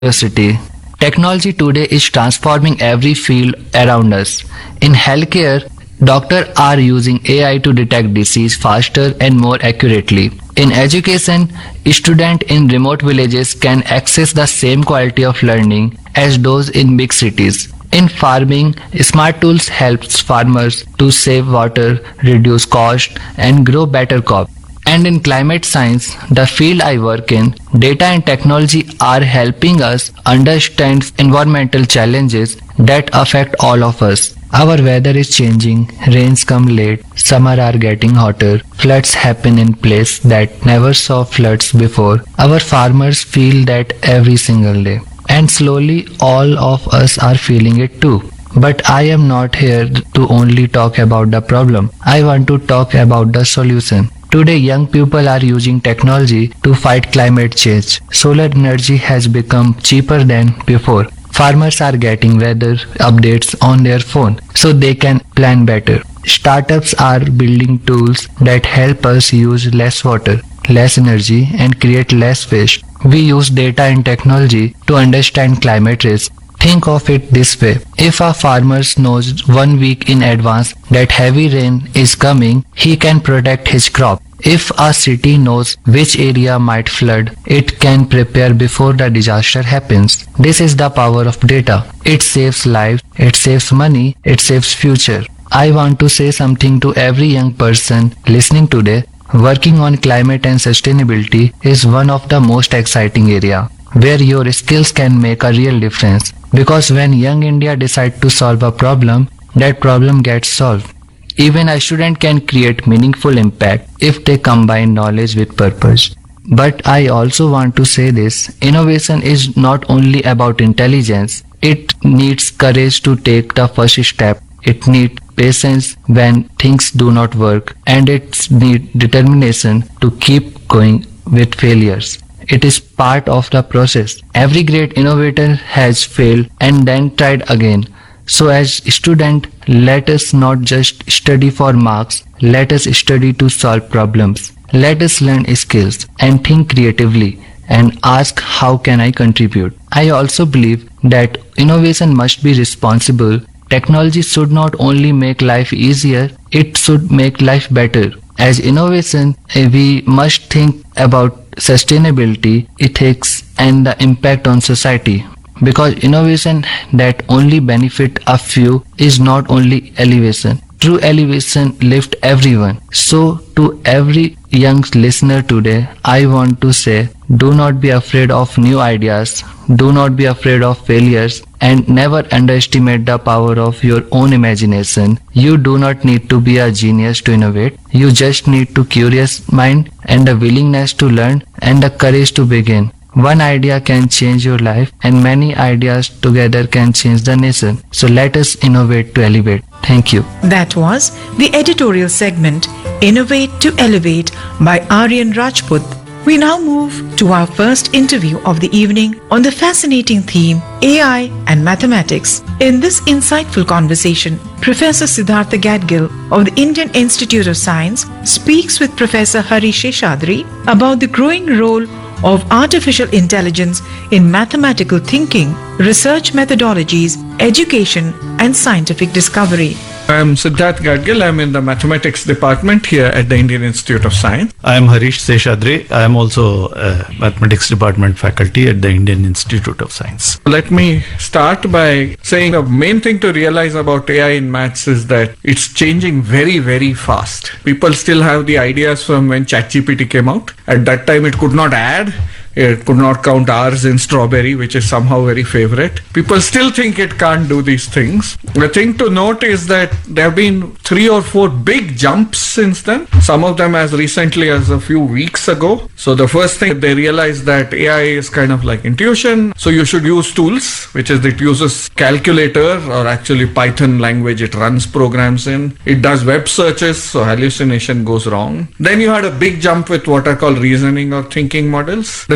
curiosity. Technology today is transforming every field around us. In healthcare, doctors are using AI to detect disease faster and more accurately. In education, students in remote villages can access the same quality of learning as those in big cities. In farming, smart tools helps farmers to save water, reduce cost, and grow better crops. And in climate science, the field I work in, data and technology are helping us understand environmental challenges that affect all of us. Our weather is changing, rains come late, summer are getting hotter, floods happen in places that never saw floods before. Our farmers feel that every single day. And slowly all of us are feeling it too. But I am not here to only talk about the problem. I want to talk about the solution. Today, young people are using technology to fight climate change. Solar energy has become cheaper than before. Farmers are getting weather updates on their phone so they can plan better. Startups are building tools that help us use less water, less energy, and create less waste. We use data and technology to understand climate risk. Think of it this way. If a farmer knows 1 week in advance that heavy rain is coming, he can protect his crop. If a city knows which area might flood, it can prepare before the disaster happens. This is the power of data. It saves lives, it saves money, it saves future. I want to say something to every young person listening today. Working on climate and sustainability is one of the most exciting area where your skills can make a real difference. Because when young India decide to solve a problem, that problem gets solved. Even a student can create meaningful impact if they combine knowledge with purpose. But I also want to say this, innovation is not only about intelligence, it needs courage to take the first step. It needs patience when things do not work, and it needs determination to keep going with failures. It is part of the process. Every great innovator has failed and then tried again. So as student, let us not just study for marks, let us study to solve problems. Let us learn skills and think creatively and ask how can I contribute. I also believe that innovation must be responsible. Technology should not only make life easier, it should make life better. As innovation, we must think about sustainability, ethics, and the impact on society. Because innovation that only benefit a few is not only elevation. True elevation lifts everyone. So to every young listener today, I want to say, do not be afraid of new ideas. Do not be afraid of failures and never underestimate the power of your own imagination. You do not need to be a genius to innovate. You just need to curious mind and the willingness to learn and the courage to begin. One idea can change your life and many ideas together can change the nation. So let us innovate to elevate. Thank you. That was the editorial segment Innovate to Elevate by Aryan Rajput. We now move to our first interview of the evening on the fascinating theme AI and mathematics. In this insightful conversation, Professor Siddhartha Gadgil of the Indian Institute of Science speaks with Professor Hari Seshadri about the growing role of artificial intelligence in mathematical thinking, research methodologies, education, and scientific discovery. I'm Siddharth Gadgil. I'm in the mathematics department here at the Indian Institute of Science. I am Harish Seshadri. I am also a mathematics department faculty at the Indian Institute of Science. Let me start by saying the main thing to realize about AI in maths is that it's changing very, very fast. People still have the ideas from when ChatGPT came out. At that time, it could not add. It could not count R's in strawberry, which is somehow very favorite. People still think it can't do these things. The thing to note is that there have been 3 or 4 big jumps since then. Some of them as recently as a few weeks ago. So the first thing they realized that AI is kind of like intuition. So you should use tools, which is it uses calculator or actually Python language. It runs programs in. It does web searches, so hallucination goes wrong. Then you had a big jump with what are called reasoning or thinking models. The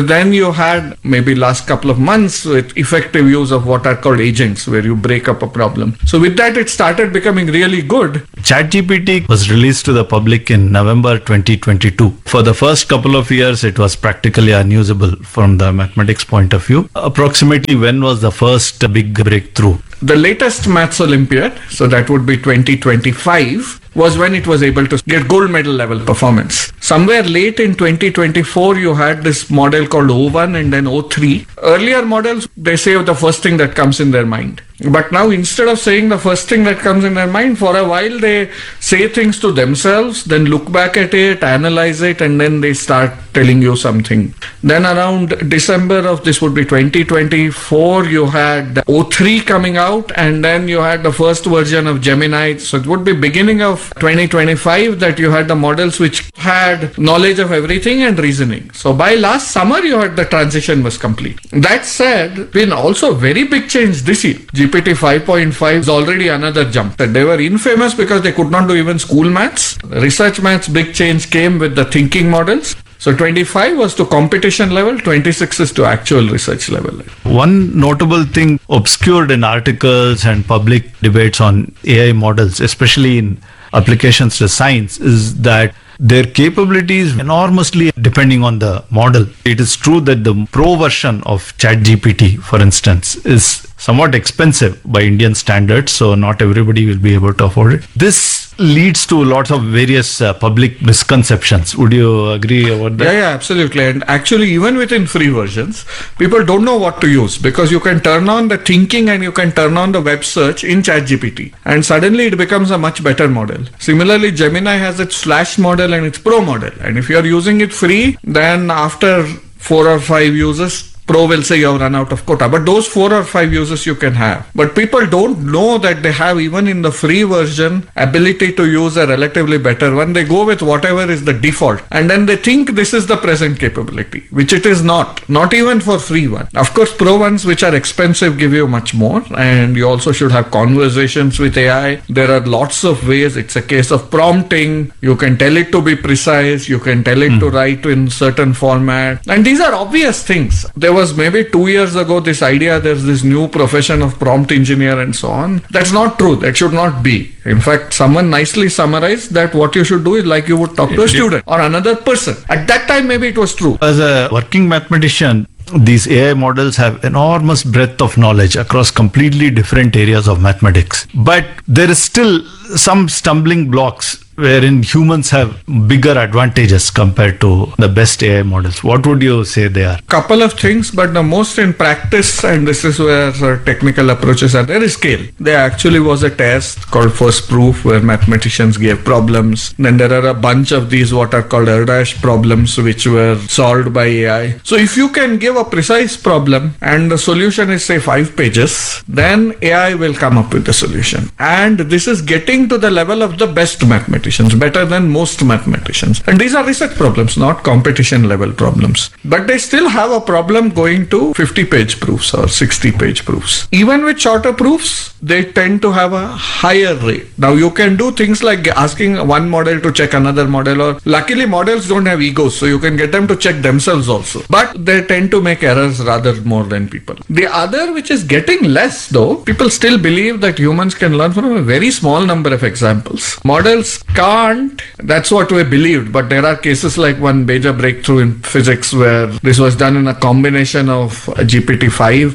then you had maybe last couple of months with effective use of what are called agents, where you break up a problem. So with that, it started becoming really good. ChatGPT was released to the public in November 2022. For the first couple of years, it was practically unusable from the mathematics point of view. Approximately when was the first big breakthrough? The latest Maths Olympiad, so that would be 2025, was when it was able to get gold medal level performance. Somewhere late in 2024, you had this model called O1 and then O3. Earlier models, they say the first thing that comes in their mind. But now, instead of saying the first thing that comes in their mind, for a while they say things to themselves, then look back at it, analyze it, and then they start telling you something. Then around December of this would be 2024, you had O3 coming out, and then you had the first version of Gemini. So it would be beginning of 2025 that you had the models which had knowledge of everything and reasoning. So by last summer, you had the transition was complete. That said, been also very big change this year. GPT 5.5 is already another jump. They were infamous because they could not do even school maths. Research maths, big change came with the thinking models. So 25 was to competition level, 26 is to actual research level. One notable thing obscured in articles and public debates on AI models, especially in applications to science, is that their capabilities enormously depending on the model. It is true that the pro version of ChatGPT, for instance, is somewhat expensive by Indian standards, so not everybody will be able to afford it. This leads to lots of various public misconceptions. Would you agree about that? Yeah, absolutely. And actually, even within free versions, people don't know what to use, because you can turn on the thinking and you can turn on the web search in ChatGPT, and suddenly it becomes a much better model. Similarly, Gemini has its Flash model and its Pro model, and if you are using it free, then after 4 or 5 uses, Pro will say you have run out of quota, but those 4 or 5 uses you can have. But people don't know that they have, even in the free version, ability to use a relatively better one. They go with whatever is the default, and then they think this is the present capability, which it is not even for free one. Of course, Pro ones which are expensive give you much more, and you also should have conversations with AI. There are lots of ways. It's a case of prompting. You can tell it to be precise. You can tell it to write in certain format, and these are obvious things. There was maybe 2 years ago this idea there's this new profession of prompt engineer and so on. That's not true. That should not be. In fact, someone nicely summarized that what you should do is like you would talk to a student or another person. At that time, maybe it was true. As a working mathematician, these AI models have enormous breadth of knowledge across completely different areas of mathematics. But there is still some stumbling blocks wherein humans have bigger advantages compared to the best AI models. What would you say they are? Couple of things, but the most in practice, and this is where technical approaches are there, is scale. There actually was a test called First Proof where mathematicians gave problems. Then there are a bunch of these what are called Erdash problems which were solved by AI. So if you can give a precise problem and the solution is say 5 pages, then AI will come up with the solution. And this is getting to the level of the best mathematicians, better than most mathematicians. And these are research problems, not competition level problems. But they still have a problem going to 50-page proofs or 60-page proofs. Even with shorter proofs, they tend to have a higher rate. Now you can do things like asking one model to check another model, or luckily models don't have egos, so you can get them to check themselves also. But they tend to make errors rather more than people. The other, which is getting less though, people still believe that humans can learn from a very small number of examples. Models can't. That's what we believed. But there are cases like one major breakthrough in physics where this was done in a combination of GPT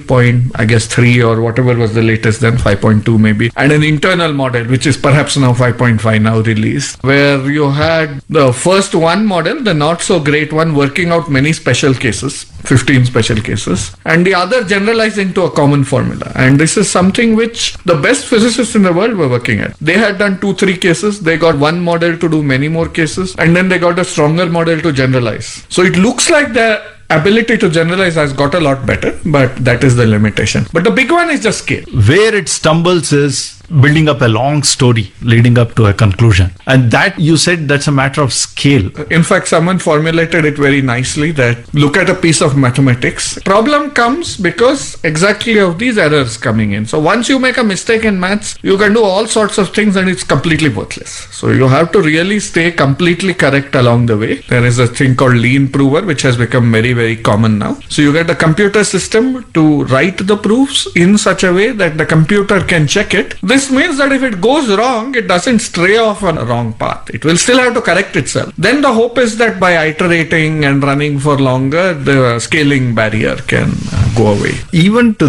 5.3 or whatever was the latest then, 5.2 maybe, and an internal model which is perhaps now 5.5 now released, where you had the first one model, the not so great one, working out many special cases, 15 special cases, and the other generalizing to a common formula. And this is something which the best physicists in the world were working at. They had done 2-3 cases, they got one model to do many more cases, and then they got a stronger model to generalize. So it looks like the ability to generalize has got a lot better, but that is the limitation. But the big one is just scale. Where it stumbles is building up a long story leading up to a conclusion. And that, you said, that's a matter of scale. In fact, someone formulated it very nicely that look at a piece of mathematics. Problem comes because exactly of these errors coming in. So once you make a mistake in maths, you can do all sorts of things and it's completely worthless. So you have to really stay completely correct along the way. There is a thing called lean prover, which has become very, very common now. So you get a computer system to write the proofs in such a way that the computer can check it. This means that if it goes wrong, it doesn't stray off on a wrong path. It will still have to correct itself. Then the hope is that by iterating and running for longer, the scaling barrier can go away. Even to